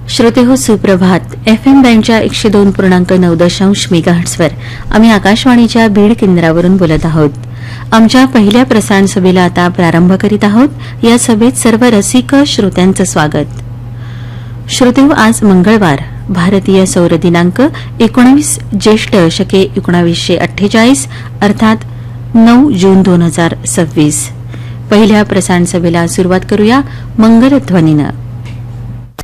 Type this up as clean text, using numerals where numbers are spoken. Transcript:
श्रोते हो सुप्रभात. FM बँडच्या 102.9 मेगाहर्ट्झवर आम्ही आकाशवाणीच्या बीड केंद्रावरून बोलत आहोत. आमच्या पहिल्या प्रसारण सभेला आता प्रारंभ करीत आहोत. या सभेत सर्व रसिक श्रोत्यांचं स्वागत. श्रोते हो, आज मंगळवार, भारतीय सौर दिनांक 19 ज्येष्ठ शके 1948 अर्थात 9 जून 2026. पहिल्या प्रसारण सभेला सुरुवात करूया मंगलध्वनीनं.